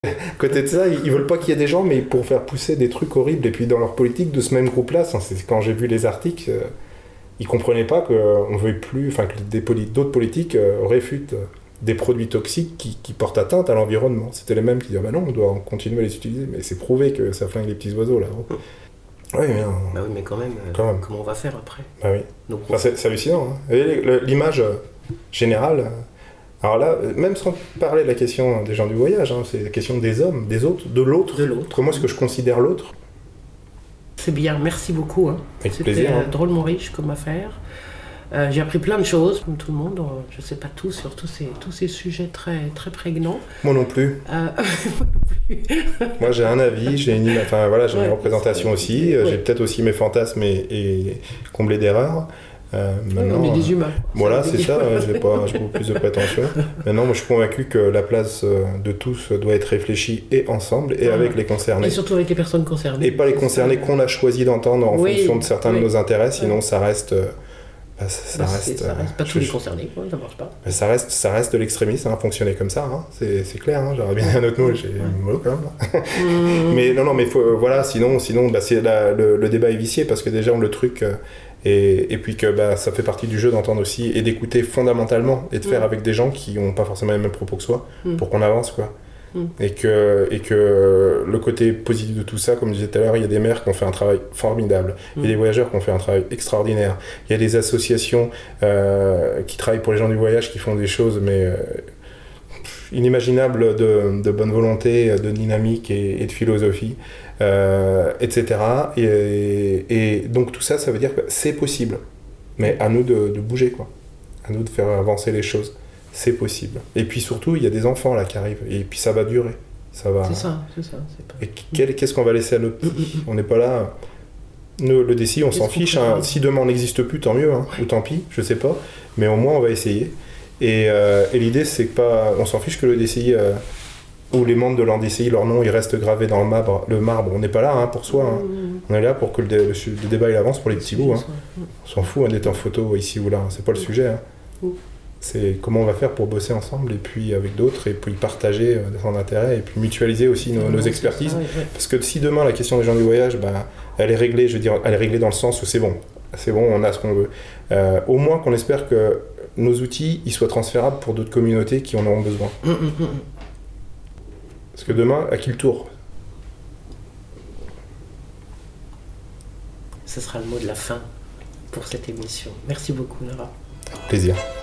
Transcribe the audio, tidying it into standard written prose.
Côté de ça, ils veulent pas qu'il y ait des gens, mais pour faire pousser des trucs horribles. Et puis dans leur politique de ce même groupe-là, c'est quand j'ai vu les articles, ils comprenaient pas qu'on veuille plus, enfin que d'autres politiques réfutent des produits toxiques qui portent atteinte à l'environnement. C'était les mêmes qui disaient bah non, on doit continuer à les utiliser, mais c'est prouvé que ça flingue les petits oiseaux là. Oui, mais non. Bah oui, mais quand même. Comment on va faire après? Bah oui. Enfin, c'est hallucinant. Hein. Et l'image générale. Alors là, même sans parler de la question des gens du voyage, hein, c'est la question des hommes, des autres, de l'autre. Comment est-ce que je considère l'autre? C'est bien, merci beaucoup. Hein. Avec plaisir. C'était drôlement riche comme affaire. J'ai appris plein de choses, comme tout le monde. Je ne sais pas tout sur tous ces sujets très, très prégnants. Moi non plus. Moi non plus. Moi j'ai un avis, j'ai une représentation aussi. J'ai peut-être aussi mes fantasmes et comblés d'erreurs. Maintenant, on est des humains. Voilà, c'est ça, j'ai beaucoup plus de prétention. Maintenant, moi je suis convaincu que la place de tous doit être réfléchie et ensemble et avec les concernés. Et surtout avec les personnes concernées. Et pas les concernés qu'on a choisi d'entendre en fonction de certains de nos intérêts, sinon ça reste... ça reste pas tous les concernés, ça marche pas. Ça reste de l'extrémisme, hein, fonctionner comme ça, hein, c'est clair. Hein, j'aurais bien un autre mot, j'ai mot quand même. Mais non, mais voilà, sinon le débat est vicié parce que déjà le truc et puis que ça fait partie du jeu d'entendre aussi et d'écouter fondamentalement et de faire avec des gens qui n'ont pas forcément les mêmes propos que soi pour qu'on avance quoi. Et que le côté positif de tout ça, comme je disais tout à l'heure, il y a des maires qui ont fait un travail formidable, il y a des voyageurs qui ont fait un travail extraordinaire, il y a des associations qui travaillent pour les gens du voyage qui font des choses inimaginables de bonne volonté, de dynamique et de philosophie, etc. Et donc tout ça, ça veut dire que c'est possible, mais à nous de bouger quoi, à nous de faire avancer les choses. C'est possible. Et puis surtout, il y a des enfants là qui arrivent. Et puis ça va durer. Ça va... C'est ça. Et qu'est-ce qu'on va laisser à nos petits? On n'est pas là... Le déci, on s'en fiche. Hein. Si demain on n'existe plus, tant mieux. Hein. Ou tant pis, je sais pas. Mais au moins, on va essayer. Et l'idée, c'est que pas... On s'en fiche que le DCI... ou les membres de l'ANDCI, leur nom, ils restent gravés dans le marbre. On n'est pas là hein, pour soi. Hein. On est là pour que le débat il avance pour les petits bouts. Hein. On s'en fout d'être en photo ici ou là. C'est pas le sujet. Hein. C'est comment on va faire pour bosser ensemble et puis avec d'autres et puis partager son intérêt et puis mutualiser aussi nos expertises. Parce que si demain la question des gens du voyage, elle est réglée, je veux dire, elle est réglée dans le sens où c'est bon, on a ce qu'on veut. Au moins qu'on espère que nos outils ils soient transférables pour d'autres communautés qui en auront besoin. Parce que demain, à qui le tour? Ce sera le mot de la fin pour cette émission. Merci beaucoup, Nora. Avec plaisir.